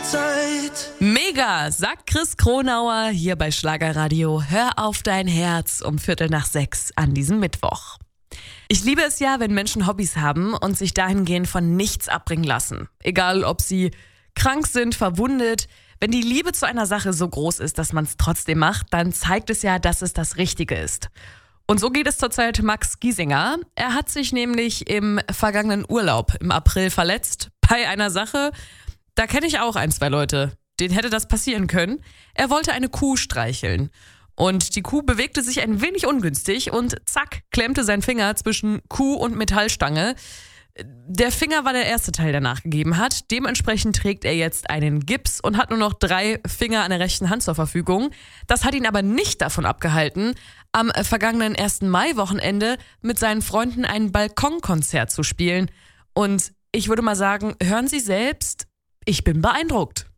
Zeit. Mega, sagt Chris Kronauer hier bei Schlagerradio. Hör auf dein Herz um 5:45 an diesem Mittwoch. Ich liebe es ja, wenn Menschen Hobbys haben und sich dahingehend von nichts abbringen lassen. Egal, ob sie krank sind, verwundet. Wenn die Liebe zu einer Sache so groß ist, dass man es trotzdem macht, dann zeigt es ja, dass es das Richtige ist. Und so geht es zurzeit Max Giesinger. Er hat sich nämlich im vergangenen Urlaub im April verletzt bei einer Sache. Da kenne ich auch 1, 2 Leute, denen hätte das passieren können. Er wollte eine Kuh streicheln. Und die Kuh bewegte sich ein wenig ungünstig und zack, klemmte sein Finger zwischen Kuh und Metallstange. Der Finger war der erste Teil, der nachgegeben hat. Dementsprechend trägt er jetzt einen Gips und hat nur noch 3 Finger an der rechten Hand zur Verfügung. Das hat ihn aber nicht davon abgehalten, am vergangenen 1. Mai-Wochenende mit seinen Freunden ein Balkonkonzert zu spielen. Und ich würde mal sagen, hören Sie selbst, ich bin beeindruckt.